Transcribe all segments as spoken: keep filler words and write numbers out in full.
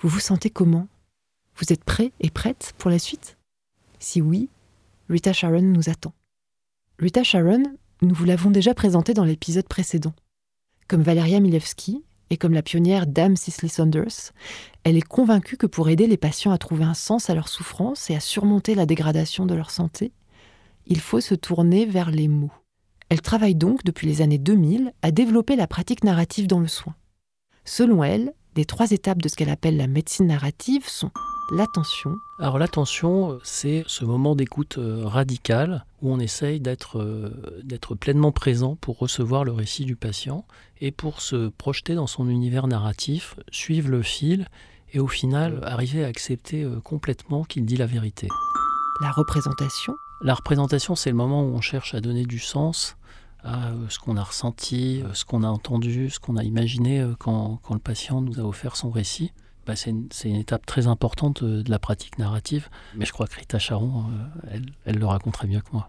Vous vous sentez comment ? Vous êtes prêts et prêtes pour la suite ? Si oui, Rita Sharon nous attend. Rita Sharon, nous vous l'avons déjà présentée dans l'épisode précédent. Comme Valeria Milewski et comme la pionnière Dame Cicely Saunders, elle est convaincue que pour aider les patients à trouver un sens à leur souffrance et à surmonter la dégradation de leur santé, il faut se tourner vers les mots. Elle travaille donc depuis les années deux mille à développer la pratique narrative dans le soin. Selon elle, les trois étapes de ce qu'elle appelle la médecine narrative sont l'attention. Alors l'attention, c'est ce moment d'écoute radicale où on essaye d'être, euh, d'être pleinement présent pour recevoir le récit du patient et pour se projeter dans son univers narratif, suivre le fil et au final arriver à accepter euh, complètement qu'il dit la vérité. La représentation. La représentation, c'est le moment où on cherche à donner du sens à euh, ce qu'on a ressenti, euh, ce qu'on a entendu, ce qu'on a imaginé euh, quand, quand le patient nous a offert son récit. Bah, c'est, une, c'est une étape très importante de la pratique narrative, mais je crois que Rita Sharon, euh, elle, elle le raconterait mieux que moi.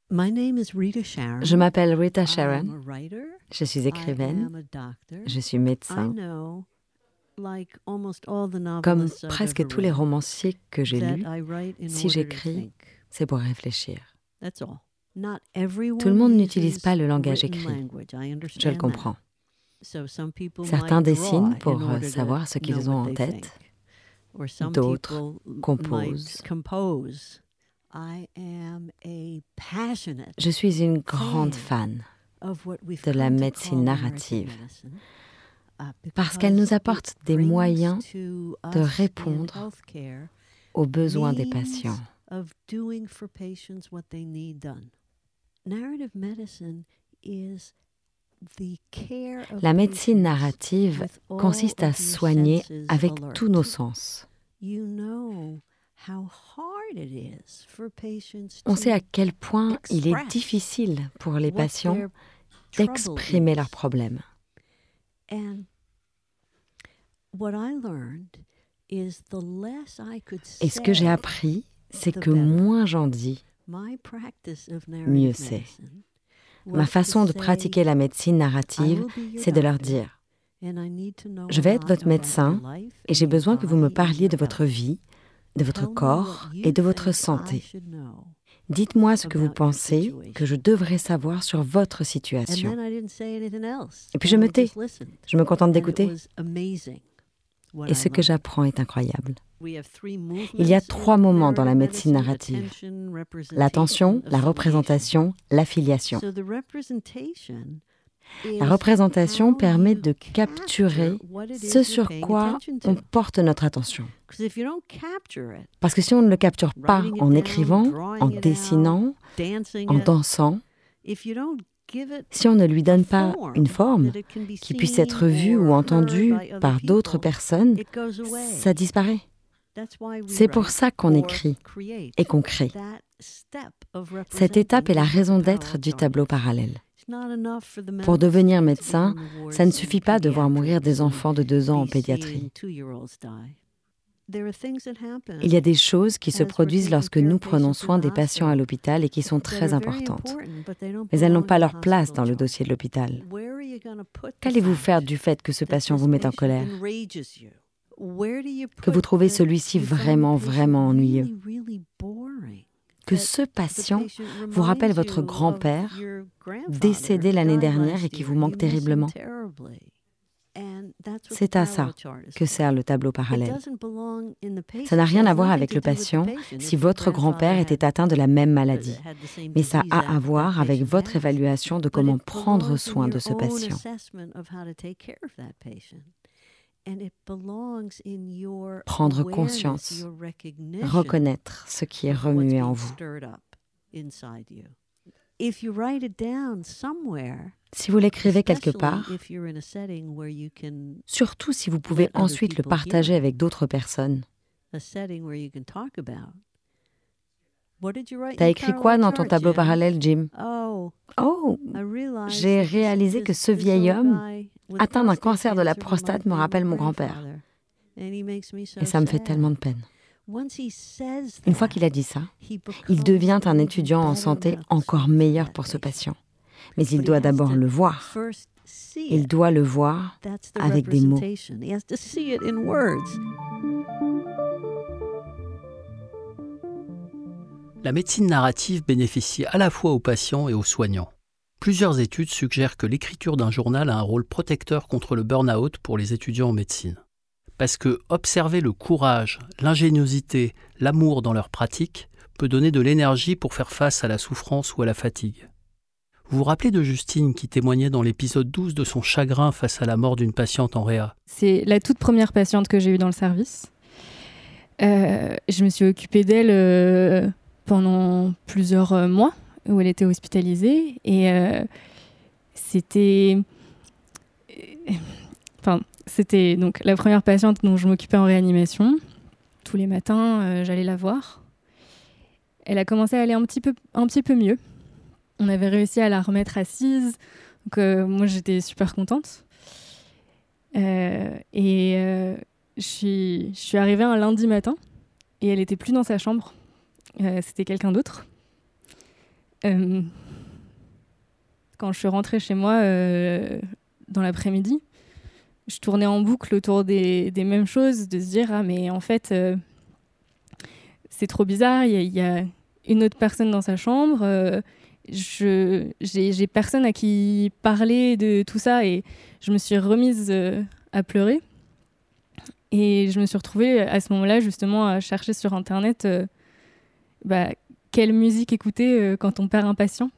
Je m'appelle Rita Sharon, je suis écrivaine, je suis médecin. Comme presque tous les romanciers que j'ai lus, si j'écris, c'est pour réfléchir. Tout le monde n'utilise pas le langage écrit, je le comprends. Certains dessinent pour savoir ce qu'ils ont en tête, d'autres composent. Je suis une grande fan de la médecine narrative parce qu'elle nous apporte des moyens de répondre aux besoins des patients. La médecine narrative consiste à soigner avec tous nos sens. On sait à quel point il est difficile pour les patients d'exprimer leurs problèmes. Et ce que j'ai appris, c'est que moins j'en dis, mieux c'est. Ma façon de pratiquer la médecine narrative, c'est de leur dire « Je vais être votre médecin et j'ai besoin que vous me parliez de votre vie, de votre corps et de votre santé. Dites-moi ce que vous pensez que je devrais savoir sur votre situation. » Et puis je me tais, je me contente d'écouter. Et ce que j'apprends est incroyable. Il y a trois moments dans la médecine narrative: l'attention, la représentation, l'affiliation. La représentation permet de capturer ce sur quoi on porte notre attention. Parce que si on ne le capture pas en écrivant, en dessinant, en dansant, si on ne lui donne pas une forme qui puisse être vue ou entendue par d'autres personnes, ça disparaît. C'est pour ça qu'on écrit et qu'on crée. Cette étape est la raison d'être du tableau parallèle. Pour devenir médecin, ça ne suffit pas de voir mourir des enfants de deux ans en pédiatrie. Il y a des choses qui se produisent lorsque nous prenons soin des patients à l'hôpital et qui sont très importantes. Mais elles n'ont pas leur place dans le dossier de l'hôpital. Qu'allez-vous faire du fait que ce patient vous mette en colère ? Que vous trouvez celui-ci vraiment, vraiment ennuyeux ? Que ce patient vous rappelle votre grand-père, décédé l'année dernière et qui vous manque terriblement. C'est à ça que sert le tableau parallèle. Ça n'a rien à voir avec le patient si votre grand-père était atteint de la même maladie, mais ça a à voir avec votre évaluation de comment prendre soin de ce patient. Prendre conscience, reconnaître ce qui est remué en vous. Si vous l'écrivez quelque part, surtout si vous pouvez ensuite le partager avec d'autres personnes. T'as écrit quoi dans ton tableau parallèle, Jim? Oh, j'ai réalisé que ce vieil homme atteint d'un cancer de la prostate me rappelle mon grand-père. Et ça me fait tellement de peine. Une fois qu'il a dit ça, il devient un étudiant en santé encore meilleur pour ce patient. Mais il doit d'abord le voir. Il doit le voir avec des mots. La médecine narrative bénéficie à la fois aux patients et aux soignants. Plusieurs études suggèrent que l'écriture d'un journal a un rôle protecteur contre le burn-out pour les étudiants en médecine. Parce que observer le courage, l'ingéniosité, l'amour dans leur pratique peut donner de l'énergie pour faire face à la souffrance ou à la fatigue. Vous vous rappelez de Justine qui témoignait dans l'épisode douze de son chagrin face à la mort d'une patiente en réa? C'est la toute première patiente que j'ai eue dans le service. Euh, je me suis occupée d'elle euh, pendant plusieurs euh, mois où elle était hospitalisée et euh, c'était... Enfin, c'était donc la première patiente dont je m'occupais en réanimation. Tous les matins, euh, j'allais la voir. Elle a commencé à aller un petit peu, un petit peu mieux. On avait réussi à la remettre assise. Donc, euh, moi, j'étais super contente. Euh, et euh, je suis, je suis arrivée un lundi matin et elle n'était plus dans sa chambre. Euh, c'était quelqu'un d'autre. Euh, quand je suis rentrée chez moi euh, dans l'après-midi, je tournais en boucle autour des, des mêmes choses, de se dire « Ah, mais en fait, euh, c'est trop bizarre, il y, y a une autre personne dans sa chambre, euh, je, j'ai, j'ai personne à qui parler de tout ça. » Et je me suis remise euh, à pleurer. Et je me suis retrouvée à ce moment-là, justement, à chercher sur Internet euh, bah, quelle musique écouter euh, quand on perd un patient.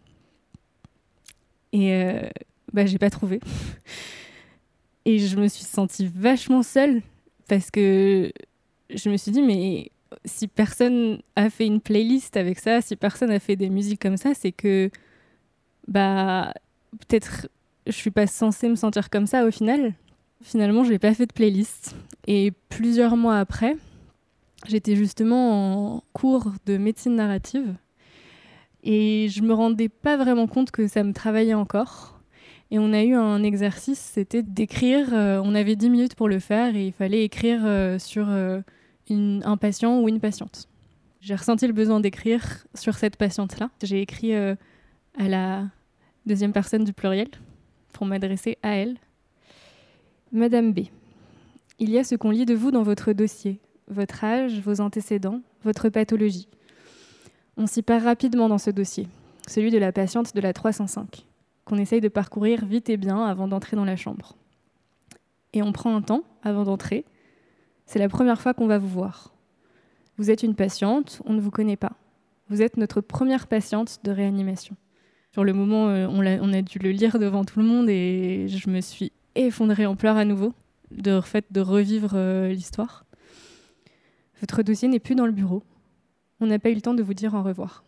Et euh, bah, j'ai pas trouvé. Et je me suis sentie vachement seule parce que je me suis dit, mais si personne a fait une playlist avec ça, si personne a fait des musiques comme ça, c'est que bah, peut-être je suis pas censée me sentir comme ça au final. Finalement, je n'ai pas fait de playlist. Et plusieurs mois après, j'étais justement en cours de médecine narrative et je me rendais pas vraiment compte que ça me travaillait encore. Et on a eu un exercice, c'était d'écrire, euh, on avait dix minutes pour le faire et il fallait écrire euh, sur euh, une, un patient ou une patiente. J'ai ressenti le besoin d'écrire sur cette patiente-là. J'ai écrit euh, à la deuxième personne du pluriel pour m'adresser à elle. Madame B, il y a ce qu'on lit de vous dans votre dossier, votre âge, vos antécédents, votre pathologie. On s'y perd rapidement dans ce dossier, celui de la patiente de la trois cent cinq. Qu'on essaye de parcourir vite et bien avant d'entrer dans la chambre. Et on prend un temps avant d'entrer. C'est la première fois qu'on va vous voir. Vous êtes une patiente, on ne vous connaît pas. Vous êtes notre première patiente de réanimation. Sur le moment, on a, on a dû le lire devant tout le monde et je me suis effondrée en pleurs à nouveau, de fait de revivre euh, l'histoire. Votre dossier n'est plus dans le bureau. On n'a pas eu le temps de vous dire au revoir.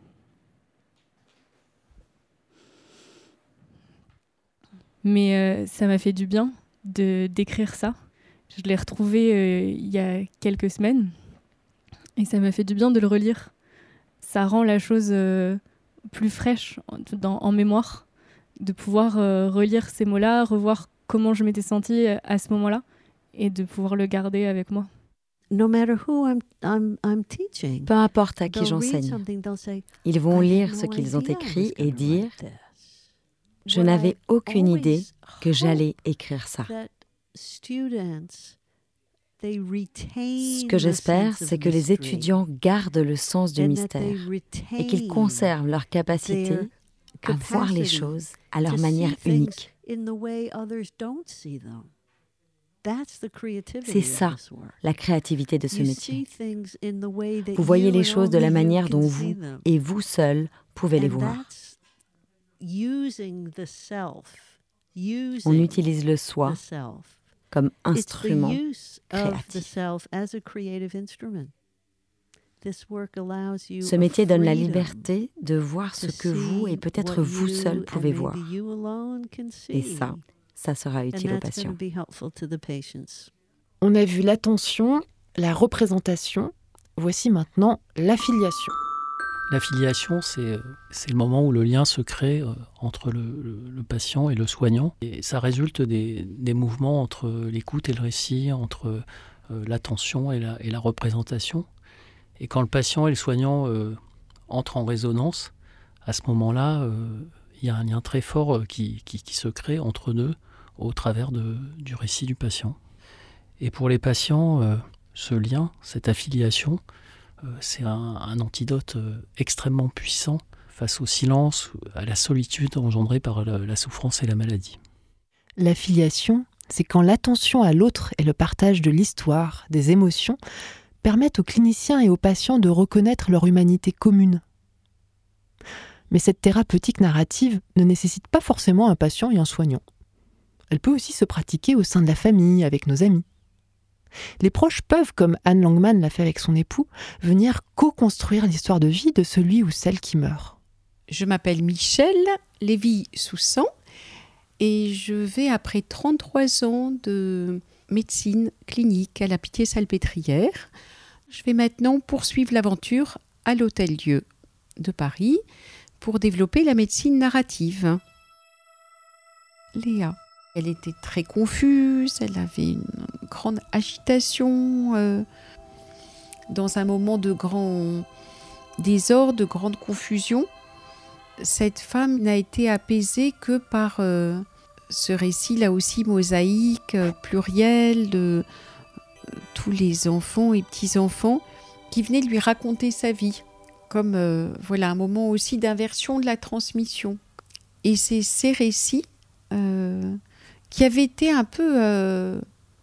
Mais euh, ça m'a fait du bien de, d'écrire ça. Je l'ai retrouvé euh, il y a quelques semaines et ça m'a fait du bien de le relire. Ça rend la chose euh, plus fraîche en, dans, en mémoire, de pouvoir euh, relire ces mots-là, revoir comment je m'étais sentie à ce moment-là et de pouvoir le garder avec moi. No matter who I'm, I'm, I'm teaching, peu importe à qui j'enseigne, ils vont lire ce qu'ils ont écrit et dire « Je n'avais aucune idée que j'allais écrire ça. » Ce que j'espère, c'est que les étudiants gardent le sens du mystère et qu'ils conservent leur capacité à voir les choses à leur manière unique. C'est ça, la créativité de ce métier. Vous voyez les choses de la manière dont vous, et vous seul, pouvez les voir. On utilise le soi comme instrument créatif. Ce métier donne la liberté de voir ce que vous et peut-être vous seul pouvez voir. Et ça, ça sera utile aux patients. On a vu l'attention, la représentation. Voici maintenant l'affiliation. L'affiliation, c'est, c'est le moment où le lien se crée euh, entre le, le, le patient et le soignant. Et ça résulte des, des mouvements entre l'écoute et le récit, entre euh, l'attention et la, et la représentation. Et quand le patient et le soignant euh, entrent en résonance, à ce moment-là, euh, il y a un lien très fort euh, qui, qui, qui se crée entre eux au travers de, du récit du patient. Et pour les patients, euh, ce lien, cette affiliation, euh, c'est un, un antidote euh, extrêmement puissant face au silence, à la solitude engendrée par la, la souffrance et la maladie. L'affiliation, c'est quand l'attention à l'autre et le partage de l'histoire, des émotions, permettent aux cliniciens et aux patients de reconnaître leur humanité commune. Mais cette thérapeutique narrative ne nécessite pas forcément un patient et un soignant. Elle peut aussi se pratiquer au sein de la famille, avec nos amis. Les proches peuvent, comme Anne Langman l'a fait avec son époux, venir co-construire l'histoire de vie de celui ou celle qui meurt. Je m'appelle Michel Lévy-Soussan et je vais, après trente-trois ans de médecine clinique à la Pitié-Salpêtrière, je vais maintenant poursuivre l'aventure à l'Hôtel-Dieu de Paris pour développer la médecine narrative. Léa, elle était très confuse, elle avait une grande agitation, euh, dans un moment de grand désordre, de grande confusion. Cette femme n'a été apaisée que par euh, ce récit, là aussi mosaïque, euh, pluriel, de euh, tous les enfants et petits-enfants qui venaient lui raconter sa vie, comme euh, voilà, un moment aussi d'inversion de la transmission. Et c'est ces récits euh, qui avaient été un peu euh,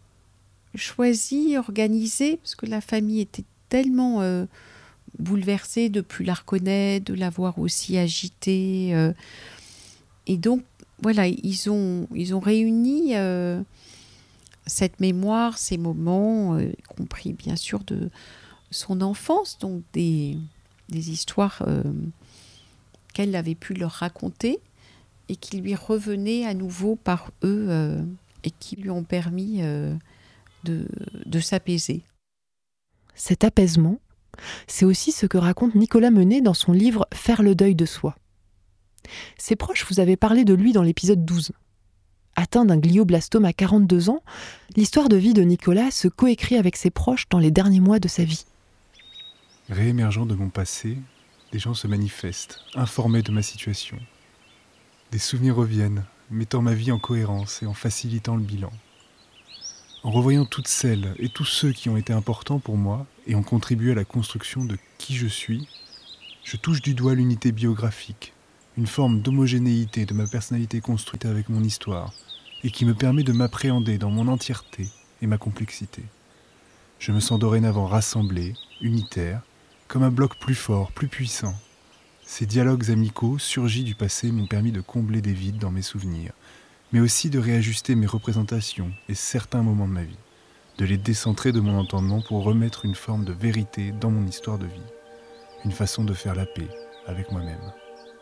choisis, organisés, parce que la famille était tellement euh, bouleversée de plus la reconnaître, de la voir aussi agitée. Euh, et donc, voilà, ils ont, ils ont réuni euh, cette mémoire, ces moments, euh, y compris bien sûr de son enfance, donc des, des histoires euh, qu'elle avait pu leur raconter et qui lui revenaient à nouveau par eux euh, et qui lui ont permis euh, de, de s'apaiser. Cet apaisement, c'est aussi ce que raconte Nicolas Menet dans son livre « Faire le deuil de soi ». Ses proches vous avaient parlé de lui dans l'épisode douze. Atteint d'un glioblastome à quarante-deux ans, l'histoire de vie de Nicolas se coécrit avec ses proches dans les derniers mois de sa vie. Réémergeant de mon passé, des gens se manifestent, informés de ma situation. Des souvenirs reviennent, mettant ma vie en cohérence et en facilitant le bilan. En revoyant toutes celles et tous ceux qui ont été importants pour moi et ont contribué à la construction de qui je suis, je touche du doigt l'unité biographique, une forme d'homogénéité de ma personnalité construite avec mon histoire et qui me permet de m'appréhender dans mon entièreté et ma complexité. Je me sens dorénavant rassemblé, unitaire, comme un bloc plus fort, plus puissant. Ces dialogues amicaux surgis du passé m'ont permis de combler des vides dans mes souvenirs, mais aussi de réajuster mes représentations et certains moments de ma vie, de les décentrer de mon entendement pour remettre une forme de vérité dans mon histoire de vie, une façon de faire la paix avec moi-même.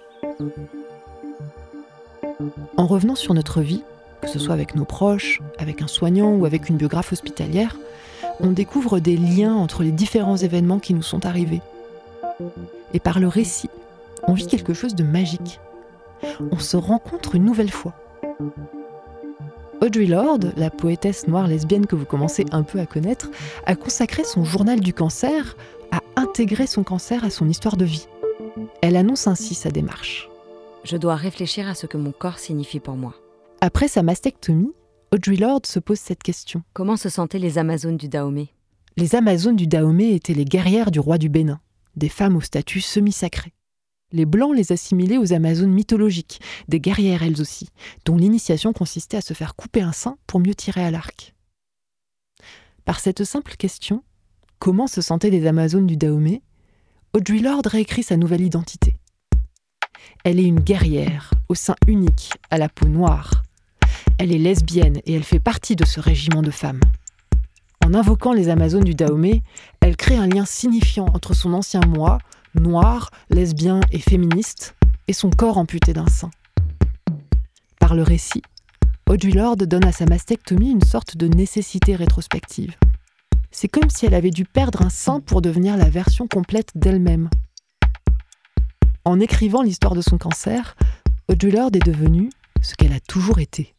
En revenant sur notre vie, que ce soit avec nos proches, avec un soignant ou avec une biographe hospitalière, on découvre des liens entre les différents événements qui nous sont arrivés. Et par le récit, on vit quelque chose de magique. On se rencontre une nouvelle fois. Audre Lorde, la poétesse noire lesbienne que vous commencez un peu à connaître, a consacré son journal du cancer à intégrer son cancer à son histoire de vie. Elle annonce ainsi sa démarche. Je dois réfléchir à ce que mon corps signifie pour moi. Après sa mastectomie, Audre Lorde se pose cette question. Comment se sentaient les Amazones du Dahomey ? Les Amazones du Dahomey étaient les guerrières du roi du Bénin, des femmes au statut semi-sacré. Les Blancs les assimilaient aux Amazones mythologiques, des guerrières elles aussi, dont l'initiation consistait à se faire couper un sein pour mieux tirer à l'arc. Par cette simple question, comment se sentaient les Amazones du Dahomey, Audre Lorde réécrit sa nouvelle identité. Elle est une guerrière, au sein unique, à la peau noire. Elle est lesbienne et elle fait partie de ce régiment de femmes. En invoquant les Amazones du Dahomey, elle crée un lien signifiant entre son ancien moi, noir, lesbien et féministe, et son corps amputé d'un sein. Par le récit, Audre Lorde donne à sa mastectomie une sorte de nécessité rétrospective. C'est comme si elle avait dû perdre un sein pour devenir la version complète d'elle-même. En écrivant l'histoire de son cancer, Audre Lorde est devenue ce qu'elle a toujours été.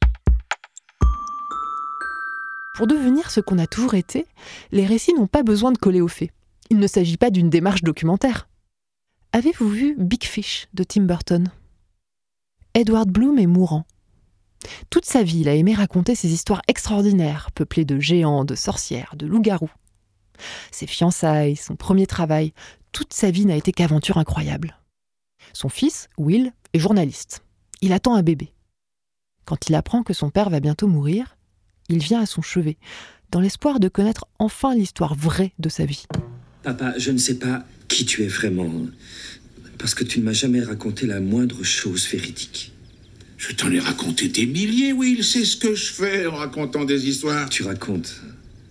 Pour devenir ce qu'on a toujours été, les récits n'ont pas besoin de coller aux faits. Il ne s'agit pas d'une démarche documentaire. Avez-vous vu Big Fish de Tim Burton ? Edward Bloom est mourant. Toute sa vie, il a aimé raconter ces histoires extraordinaires, peuplées de géants, de sorcières, de loups-garous. Ses fiançailles, son premier travail, toute sa vie n'a été qu'aventure incroyable. Son fils, Will, est journaliste. Il attend un bébé. Quand il apprend que son père va bientôt mourir, il vient à son chevet, dans l'espoir de connaître enfin l'histoire vraie de sa vie. Papa, je ne sais pas qui tu es vraiment, parce que tu ne m'as jamais raconté la moindre chose véridique. Je t'en ai raconté des milliers, Will, c'est ce que je fais en racontant des histoires. Tu racontes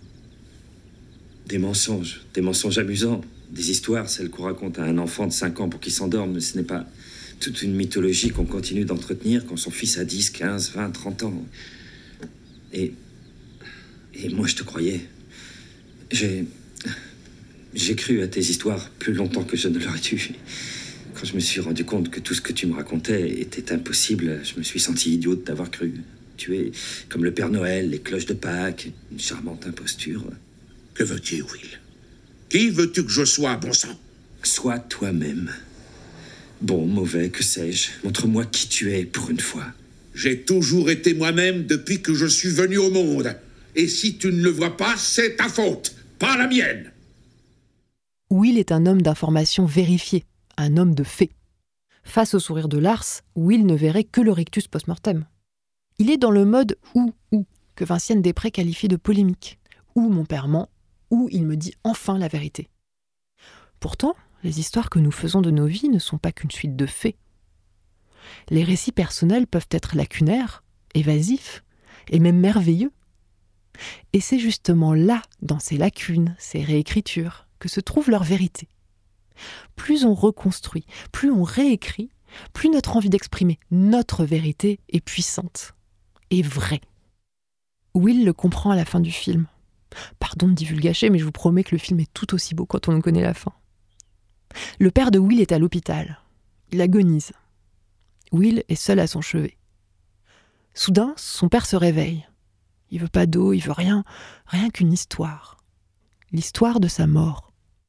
des mensonges, des mensonges amusants, des histoires, celles qu'on raconte à un enfant de cinq ans pour qu'il s'endorme, mais ce n'est pas toute une mythologie qu'on continue d'entretenir quand son fils a dix, quinze, vingt, trente ans. Et... Et moi, je te croyais. J'ai... J'ai cru à tes histoires plus longtemps que je ne l'aurais dû. Quand je me suis rendu compte que tout ce que tu me racontais était impossible, je me suis senti idiot de t'avoir cru. Tu es comme le Père Noël, les cloches de Pâques, une charmante imposture. Que veux-tu, Will? Qui veux-tu que je sois, bon sang? Sois toi-même. Bon, mauvais, que sais-je. Montre-moi qui tu es pour une fois. J'ai toujours été moi-même depuis que je suis venu au monde. Et si tu ne le vois pas, c'est ta faute, pas la mienne. Will est un homme d'information vérifiée, un homme de fait. Face au sourire de Lars, Will ne verrait que le rictus post-mortem. Il est dans le mode « ou, ou » que Vinciane Després qualifie de polémique. Ou mon père ment, ou il me dit enfin la vérité. Pourtant, les histoires que nous faisons de nos vies ne sont pas qu'une suite de faits. Les récits personnels peuvent être lacunaires, évasifs, et même merveilleux. Et c'est justement là, dans ces lacunes, ces réécritures, que se trouve leur vérité. Plus on reconstruit, plus on réécrit, plus notre envie d'exprimer notre vérité est puissante et vraie. Will le comprend à la fin du film. Pardon de divulgacher, mais je vous promets que le film est tout aussi beau quand on en connaît la fin. Le père de Will est à l'hôpital. Il agonise. Will est seul à son chevet. Soudain, son père se réveille. Il veut pas d'eau, il veut rien, rien qu'une histoire. L'histoire de sa mort.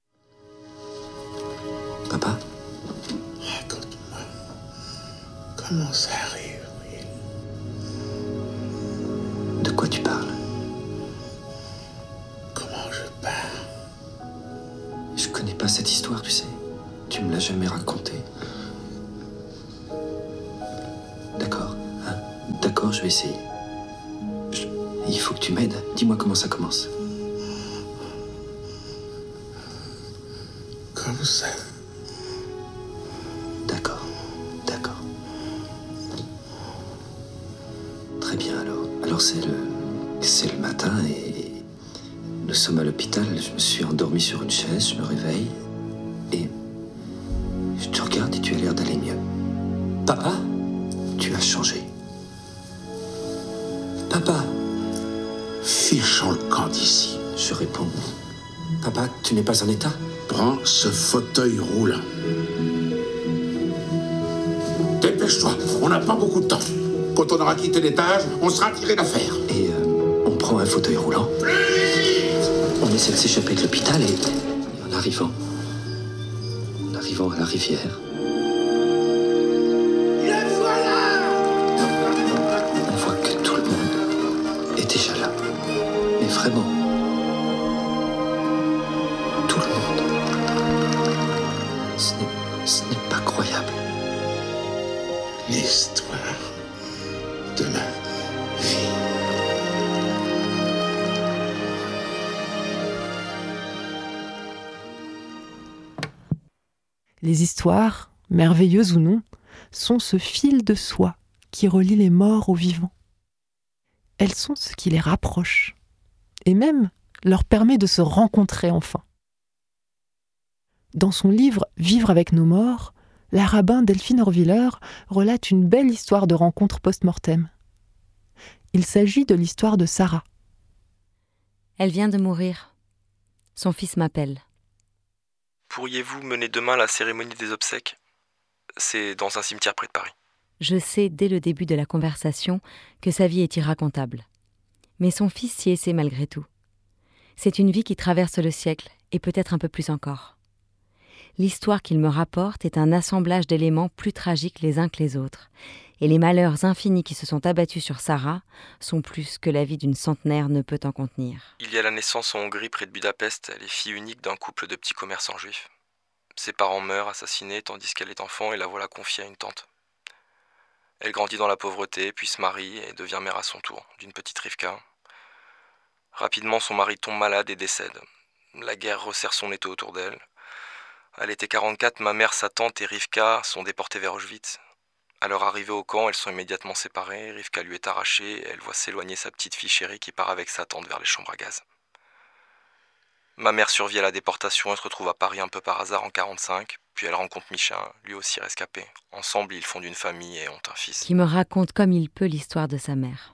Papa? Raconte-moi. Comment ça arrive, Will? De quoi tu parles? Comment je parle? Je connais pas cette histoire, tu sais. Tu me l'as jamais racontée. D'accord, hein? D'accord, je vais essayer. Je... Il faut que tu m'aides. Dis-moi comment ça commence. Comme ça. D'accord, d'accord. Très bien, alors. Alors c'est le... C'est le matin et... Nous sommes à l'hôpital. Je me suis endormi sur une chaise, je me réveille. Et... Je te regarde et tu as l'air d'aller mieux. Papa? Tu as changé. Papa? Fichons le camp d'ici. Je réponds. Papa, tu n'es pas en état? Prends ce fauteuil roulant. Dépêche-toi, on n'a pas beaucoup de temps. Quand on aura quitté l'étage, on sera tiré d'affaire. Et euh, on prend un fauteuil roulant. On essaie de s'échapper de l'hôpital et en arrivant, en arrivant à la rivière, Le voilà! on voit que tout le monde est déjà là. Mais vraiment, tout le monde. Ce n'est, ce n'est pas croyable. L'histoire de ma vie. Les histoires, merveilleuses ou non, sont ce fil de soie qui relie les morts aux vivants. Elles sont ce qui les rapproche, et même leur permet de se rencontrer enfin. Dans son livre « Vivre avec nos morts », la rabbin Delphine Orviller relate une belle histoire de rencontre post-mortem. Il s'agit de l'histoire de Sarah. Elle vient de mourir. Son fils m'appelle. Pourriez-vous mener demain la cérémonie des obsèques? C'est dans un cimetière près de Paris. Je sais dès le début de la conversation que sa vie est irracontable. Mais son fils s'y essaie malgré tout. C'est une vie qui traverse le siècle, et peut-être un peu plus encore. L'histoire qu'il me rapporte est un assemblage d'éléments plus tragiques les uns que les autres. et les malheurs infinis qui se sont abattus sur Sarah sont plus que la vie d'une centenaire ne peut en contenir. Il y a la naissance en Hongrie près de Budapest, elle est fille unique d'un couple de petits commerçants juifs. Ses parents meurent assassinés tandis qu'elle est enfant et la voilà confiée à une tante. Elle grandit dans la pauvreté, puis se marie et devient mère à son tour, d'une petite Rivka. Rapidement, son mari tombe malade et décède. La guerre resserre son étau autour d'elle. À l'été quarante-quatre, ma mère, sa tante et Rivka sont déportées vers Auschwitz. À leur arrivée au camp, elles sont immédiatement séparées. Rivka lui est arrachée et elle voit s'éloigner sa petite fille chérie qui part avec sa tante vers les chambres à gaz. Ma mère survit à la déportation et se retrouve à Paris un peu par hasard en quarante-cinq. Puis elle rencontre Michin, lui aussi rescapé. Ensemble, ils fondent une famille et ont un fils. Qui me raconte comme il peut l'histoire de sa mère.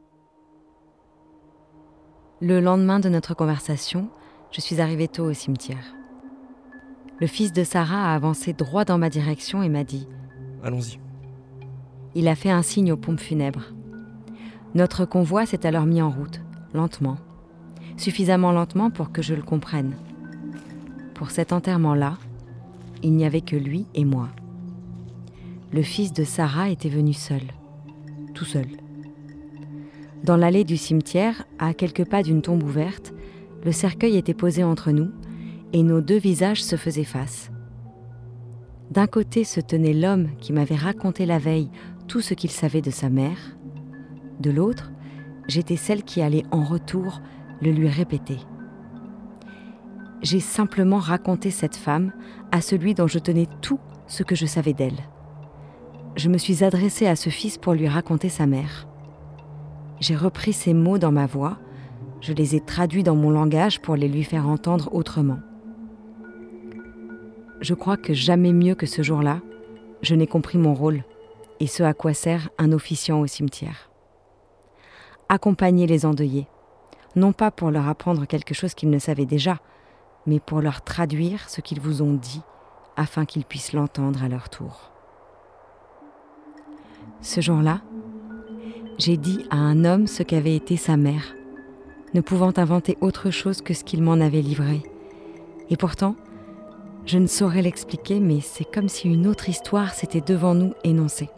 Le lendemain de notre conversation, je suis arrivée tôt au cimetière. Le fils de Sarah a avancé droit dans ma direction et m'a dit « Allons-y ». Il a fait un signe aux pompes funèbres. Notre convoi s'est alors mis en route, lentement. Suffisamment lentement pour que je le comprenne. Pour cet enterrement-là, il n'y avait que lui et moi. Le fils de Sarah était venu seul, tout seul. Dans l'allée du cimetière, à quelques pas d'une tombe ouverte, le cercueil était posé entre nous et nos deux visages se faisaient face. D'un côté se tenait l'homme qui m'avait raconté la veille tout ce qu'il savait de sa mère. De l'autre, j'étais celle qui allait en retour le lui répéter. J'ai simplement raconté cette femme à celui dont je tenais tout ce que je savais d'elle. Je me suis adressée à ce fils pour lui raconter sa mère. J'ai repris ces mots dans ma voix, je les ai traduits dans mon langage pour les lui faire entendre autrement. Je crois que jamais mieux que ce jour-là, je n'ai compris mon rôle et ce à quoi sert un officiant au cimetière. Accompagner les endeuillés, non pas pour leur apprendre quelque chose qu'ils ne savaient déjà, mais pour leur traduire ce qu'ils vous ont dit, afin qu'ils puissent l'entendre à leur tour. Ce jour-là, j'ai dit à un homme ce qu'avait été sa mère, ne pouvant inventer autre chose que ce qu'il m'en avait livré. Et pourtant, je ne saurais l'expliquer, mais c'est comme si une autre histoire s'était devant nous énoncée.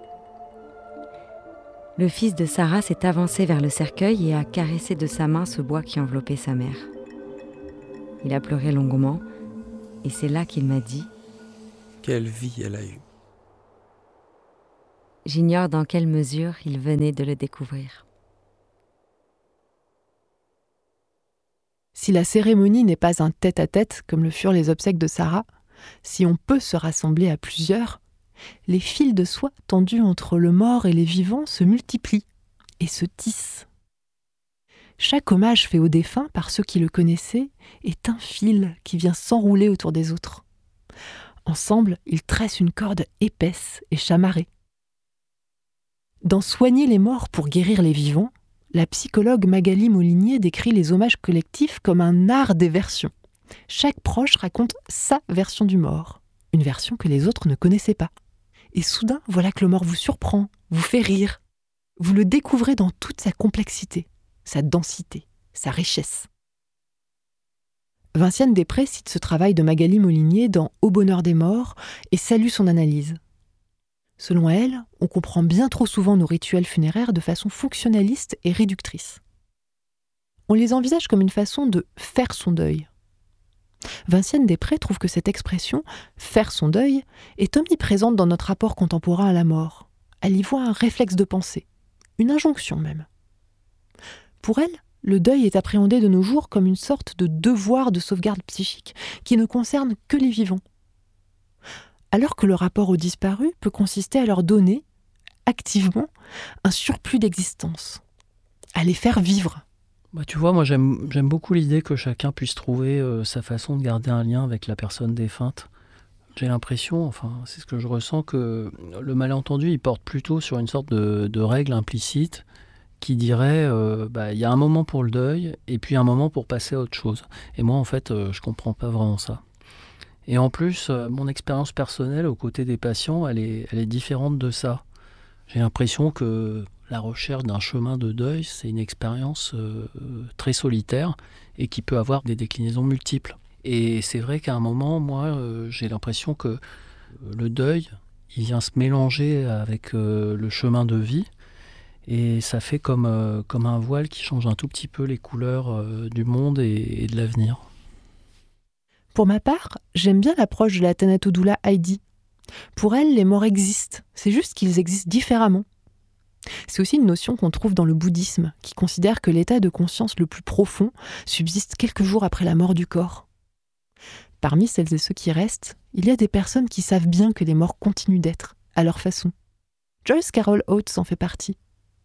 Le fils de Sarah s'est avancé vers le cercueil et a caressé de sa main ce bois qui enveloppait sa mère. Il a pleuré longuement, et c'est là qu'il m'a dit « Quelle vie elle a eue !» J'ignore dans quelle mesure il venait de le découvrir. Si la cérémonie n'est pas un tête-à-tête comme le furent les obsèques de Sarah, si on peut se rassembler à plusieurs, les fils de soie tendus entre le mort et les vivants se multiplient et se tissent. Chaque hommage fait au défunt par ceux qui le connaissaient est un fil qui vient s'enrouler autour des autres. Ensemble, ils tressent une corde épaisse et chamarrée. Dans Soigner les morts pour guérir les vivants, la psychologue Magali Molinier décrit les hommages collectifs comme un art des versions. Chaque proche raconte sa version du mort, une version que les autres ne connaissaient pas. Et soudain, voilà que le mort vous surprend, vous fait rire. Vous le découvrez dans toute sa complexité, sa densité, sa richesse. Vinciane Després cite ce travail de Magali Molinier dans Au bonheur des morts et salue son analyse. Selon elle, on comprend bien trop souvent nos rituels funéraires de façon fonctionnaliste et réductrice. On les envisage comme une façon de faire son deuil. Vinciane Després trouve que cette expression « faire son deuil » est omniprésente dans notre rapport contemporain à la mort. Elle y voit un réflexe de pensée, une injonction même. Pour elle, le deuil est appréhendé de nos jours comme une sorte de devoir de sauvegarde psychique qui ne concerne que les vivants. Alors que le rapport aux disparus peut consister à leur donner, activement, un surplus d'existence, à les faire vivre. Bah, tu vois, moi j'aime, j'aime beaucoup l'idée que chacun puisse trouver euh, sa façon de garder un lien avec la personne défunte. J'ai l'impression, enfin c'est ce que je ressens, que le malentendu il porte plutôt sur une sorte de, de règle implicite qui dirait euh, bah, y a un moment pour le deuil et puis un moment pour passer à autre chose. Et moi en fait euh, je comprends pas vraiment ça. Et en plus, euh, mon expérience personnelle aux côtés des patients, elle est, elle est différente de ça. J'ai l'impression que la recherche d'un chemin de deuil, c'est une expérience euh, très solitaire et qui peut avoir des déclinaisons multiples. Et c'est vrai qu'à un moment, moi, euh, j'ai l'impression que le deuil, il vient se mélanger avec euh, le chemin de vie et ça fait comme, euh, comme un voile qui change un tout petit peu les couleurs euh, du monde et, et de l'avenir. Pour ma part, j'aime bien l'approche de la Tanatoudula Heidi. Pour elle, les morts existent, c'est juste qu'ils existent différemment. C'est aussi une notion qu'on trouve dans le bouddhisme, qui considère que l'état de conscience le plus profond subsiste quelques jours après la mort du corps. Parmi celles et ceux qui restent, il y a des personnes qui savent bien que les morts continuent d'être, à leur façon. Joyce Carol Oates en fait partie.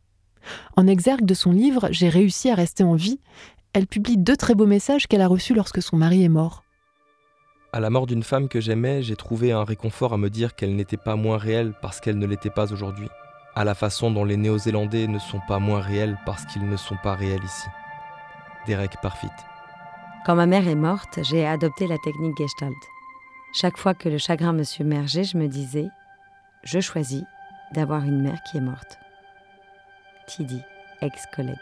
En exergue de son livre « J'ai réussi à rester en vie », elle publie deux très beaux messages qu'elle a reçus lorsque son mari est mort. À la mort d'une femme que j'aimais, j'ai trouvé un réconfort à me dire qu'elle n'était pas moins réelle parce qu'elle ne l'était pas aujourd'hui. À la façon dont les Néo-Zélandais ne sont pas moins réels parce qu'ils ne sont pas réels ici. Derek Parfit. Quand ma mère est morte, j'ai adopté la technique Gestalt. Chaque fois que le chagrin me submergeait, je me disais « Je choisis d'avoir une mère qui est morte ». Tidy, ex-collègue.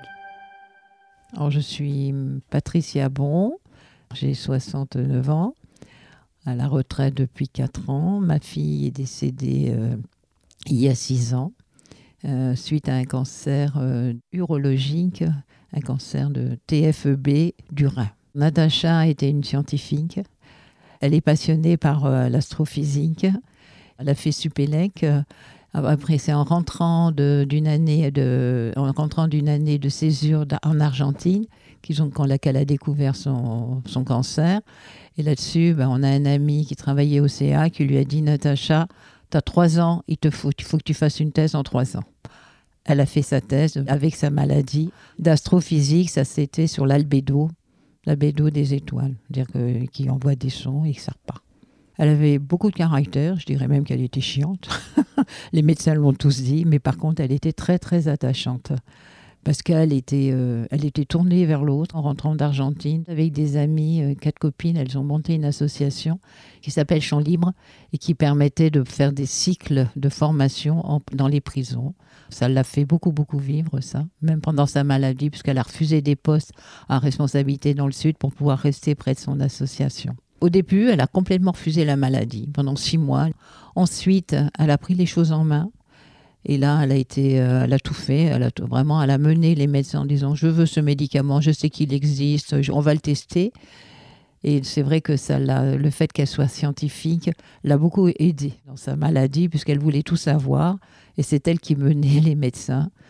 Alors, je suis Patricia Bon, j'ai soixante-neuf ans, à la retraite depuis quatre ans. Ma fille est décédée euh, il y a six ans, euh, suite à un cancer euh, urologique, un cancer de T F E B du rein. Natacha était une scientifique. Elle est passionnée par euh, l'astrophysique. Elle a fait Supélec. Après, c'est en rentrant de, d'une année de, en rentrant d'une année de césure en Argentine qu'ils ont, quand elle a découvert son, son cancer. Et là-dessus, ben, on a un ami qui travaillait au C A qui lui a dit « Natacha, tu as trois ans, il te faut, il faut que tu fasses une thèse en trois ans. » Elle a fait sa thèse avec sa maladie d'astrophysique. Ça, c'était sur l'albédo, l'albédo des étoiles, c'est-à-dire que, qui envoie des sons et que ça repart. Elle avait beaucoup de caractère, je dirais même qu'elle était chiante. Les médecins l'ont tous dit, mais par contre, elle était très, très attachante. Parce qu'elle était, euh, elle était tournée vers l'autre en rentrant d'Argentine. Avec des amis, euh, quatre copines, elles ont monté une association qui s'appelle Champs Libres et qui permettait de faire des cycles de formation en, dans les prisons. Ça l'a fait beaucoup, beaucoup vivre, ça, même pendant sa maladie, puisqu'elle a refusé des postes à responsabilité dans le Sud pour pouvoir rester près de son association. Au début, elle a complètement refusé la maladie pendant six mois. Ensuite, elle a pris les choses en main. Et là, elle a, été, euh, elle a tout fait. Elle a tout, vraiment, elle a mené les médecins en disant « Je veux ce médicament, je sais qu'il existe, je, on va le tester ». Et c'est vrai que ça l'a, le fait qu'elle soit scientifique l'a beaucoup aidée dans sa maladie, puisqu'elle voulait tout savoir. Et c'est elle qui menait les médecins